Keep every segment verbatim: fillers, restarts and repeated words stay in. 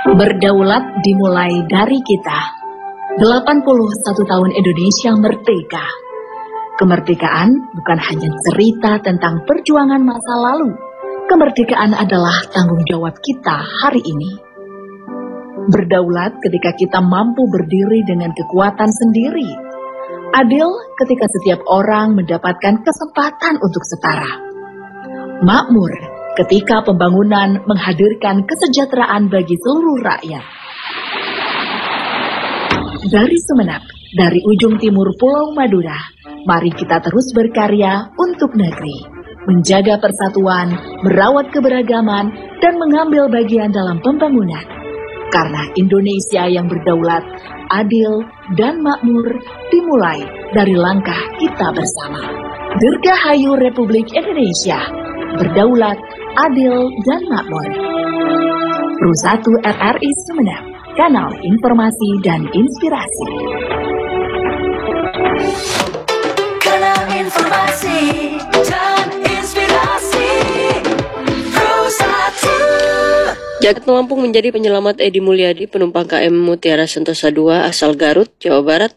Berdaulat dimulai dari kita. delapan puluh satu tahun Indonesia merdeka. Kemerdekaan bukan hanya cerita tentang perjuangan masa lalu. Kemerdekaan adalah tanggung jawab kita hari ini. Berdaulat ketika kita mampu berdiri dengan kekuatan sendiri. Adil ketika setiap orang mendapatkan kesempatan untuk setara. Makmur ketika pembangunan menghadirkan kesejahteraan bagi seluruh rakyat. Dari Sumeneb, dari ujung timur Pulau Madura, mari kita terus berkarya untuk negeri, menjaga persatuan, merawat keberagaman, dan mengambil bagian dalam pembangunan. Karena Indonesia yang berdaulat, adil, dan makmur dimulai dari langkah kita bersama. Dirgahayu Republik Indonesia, berdaulat, adil, dan makmur. Pro satu R R I Sumeneb, kanal informasi dan inspirasi. Kanal informasi dan inspirasi Pro satu. Jaket Lampung menjadi penyelamat Edi Mulyadi, penumpang K M Mutiara Sentosa dua asal Garut, Jawa Barat,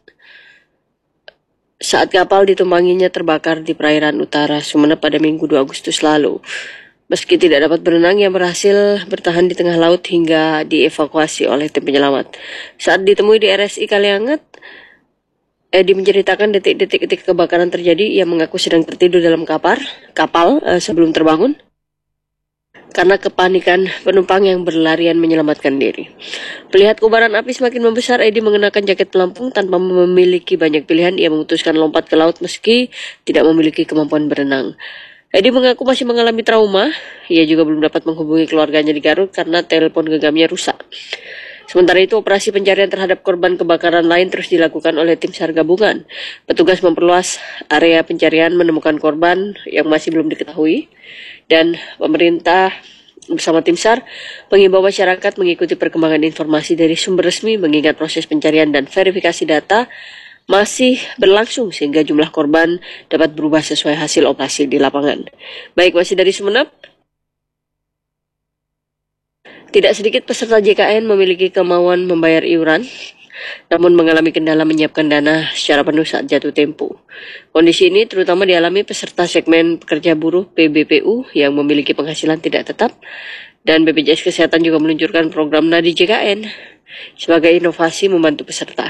saat kapal ditumpanginya terbakar di perairan utara Sumeneb pada Minggu dua Agustus lalu. Meski tidak dapat berenang, ia berhasil bertahan di tengah laut hingga dievakuasi oleh tim penyelamat. Saat ditemui di R S I Kalianget, Edi menceritakan detik-detik kebakaran terjadi. Ia mengaku sedang tertidur dalam kapal, kapal uh, sebelum terbangun karena kepanikan penumpang yang berlarian menyelamatkan diri. Melihat kobaran api semakin membesar, Edi mengenakan jaket pelampung tanpa memiliki banyak pilihan. Ia memutuskan lompat ke laut meski tidak memiliki kemampuan berenang. Edi mengaku masih mengalami trauma. Ia juga belum dapat menghubungi keluarganya di Garut karena telepon genggamnya rusak. Sementara itu, operasi pencarian terhadap korban kebakaran lain terus dilakukan oleh tim SAR gabungan. Petugas memperluas area pencarian, menemukan korban yang masih belum diketahui, dan pemerintah bersama tim SAR mengimbau masyarakat mengikuti perkembangan informasi dari sumber resmi, mengingat proses pencarian dan verifikasi data masih berlangsung sehingga jumlah korban dapat berubah sesuai hasil operasi di lapangan. Baik, masih dari Sumeneb. Tidak sedikit peserta J K N memiliki kemauan membayar iuran, namun mengalami kendala menyiapkan dana secara penuh saat jatuh tempo. Kondisi ini terutama dialami peserta segmen pekerja buruh P B P U yang memiliki penghasilan tidak tetap, dan B P J S Kesehatan juga meluncurkan program Nadi J K N sebagai inovasi membantu peserta.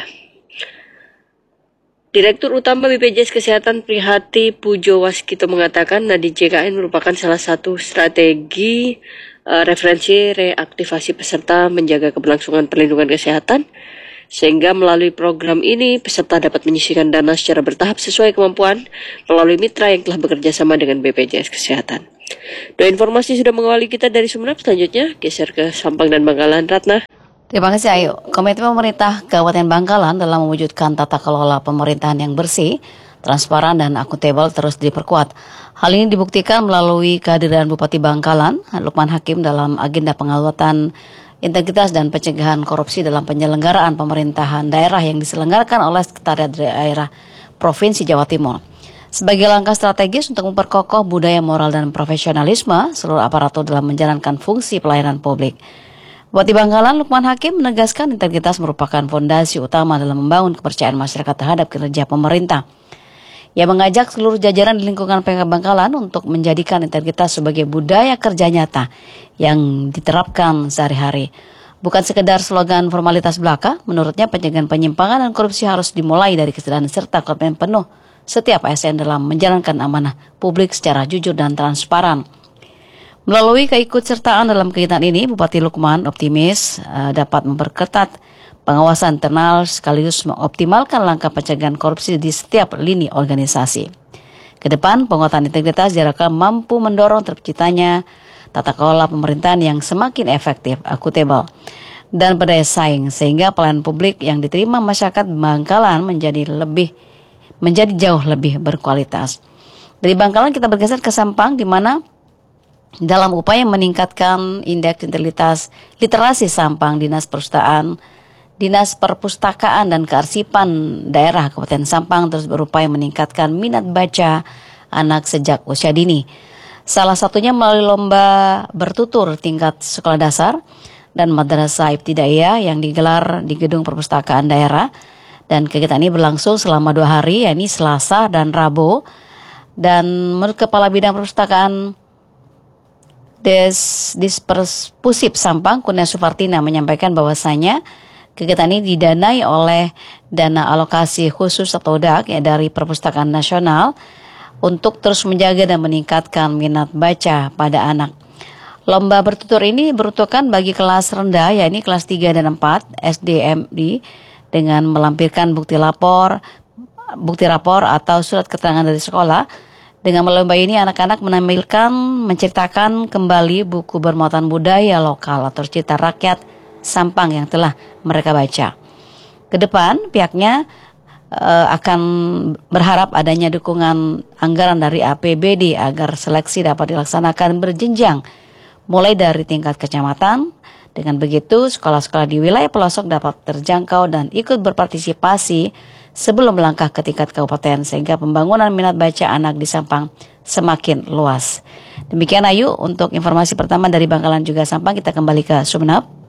Direktur Utama B P J S Kesehatan Prihati Pujo Waskito mengatakan Nadi J K N merupakan salah satu strategi uh, referensi reaktivasi peserta menjaga keberlangsungan perlindungan kesehatan, sehingga melalui program ini peserta dapat menyisihkan dana secara bertahap sesuai kemampuan melalui mitra yang telah bekerja sama dengan B P J S Kesehatan. Dua informasi sudah mengawali kita dari Sumeneb, selanjutnya geser ke Sampang dan Bangkalan. Ratna. Terima kasih Ayu. Komitmen pemerintah Kabupaten Bangkalan dalam mewujudkan tata kelola pemerintahan yang bersih, transparan, dan akuntabel terus diperkuat. Hal ini dibuktikan melalui kehadiran Bupati Bangkalan, Lukman Hakim, dalam agenda pengawasan integritas dan pencegahan korupsi dalam penyelenggaraan pemerintahan daerah yang diselenggarakan oleh Sekretariat Daerah Provinsi Jawa Timur. Sebagai langkah strategis untuk memperkokoh budaya moral dan profesionalisme seluruh aparatur dalam menjalankan fungsi pelayanan publik, Bupati Bangkalan Lukman Hakim menegaskan integritas merupakan fondasi utama dalam membangun kepercayaan masyarakat terhadap kinerja pemerintah. Ia mengajak seluruh jajaran di lingkungan P M K Bangkalan untuk menjadikan integritas sebagai budaya kerja nyata yang diterapkan sehari-hari. Bukan sekedar slogan formalitas belaka, menurutnya pencegahan penyimpangan dan korupsi harus dimulai dari kesadaran serta komitmen penuh setiap A S N dalam menjalankan amanah publik secara jujur dan transparan. Melalui keikutsertaan dalam kegiatan ini, Bupati Lukman optimis uh, dapat memperketat pengawasan internal sekaligus mengoptimalkan langkah pencegahan korupsi di setiap lini organisasi. Kedepan, penguatan integritas diharapkan mampu mendorong terciptanya tata kelola pemerintahan yang semakin efektif, akuntabel, dan berdaya saing, sehingga pelayanan publik yang diterima masyarakat Bangkalan menjadi lebih menjadi jauh lebih berkualitas. Dari Bangkalan kita bergeser ke Sampang, di mana dalam upaya meningkatkan indeks integritas literasi Sampang, Dinas Perpustakaan, Dinas Perpustakaan dan Kearsipan Daerah Kabupaten Sampang terus berupaya meningkatkan minat baca anak sejak usia dini. Salah satunya melalui lomba bertutur tingkat sekolah dasar dan Madrasah Ibtidaiyah yang digelar di Gedung Perpustakaan Daerah. Dan kegiatan ini berlangsung selama dua hari, yakni Selasa dan Rabu. Dan menurut Kepala Bidang Perpustakaan Des Disperspusip Sampang, Kurnia Supartina, menyampaikan bahwasanya kegiatan ini didanai oleh dana alokasi khusus atau D A K ya, dari Perpustakaan Nasional untuk terus menjaga dan meningkatkan minat baca pada anak. Lomba bertutur ini beruntukkan bagi kelas rendah, yakni kelas tiga dan empat S D M D, dengan melampirkan bukti lapor, bukti rapor atau surat keterangan dari sekolah. Dengan lomba ini anak-anak menampilkan, menceritakan kembali buku bermuatan budaya lokal atau cerita rakyat Sampang yang telah mereka baca. Kedepan pihaknya uh, akan berharap adanya dukungan anggaran dari A P B D agar seleksi dapat dilaksanakan berjenjang mulai dari tingkat kecamatan. Dengan begitu sekolah-sekolah di wilayah pelosok dapat terjangkau dan ikut berpartisipasi sebelum melangkah ke tingkat kabupaten, sehingga pembangunan minat baca anak di Sampang semakin luas. Demikian Ayu untuk informasi pertama dari Bangkalan juga Sampang. Kita kembali ke Sumeneb.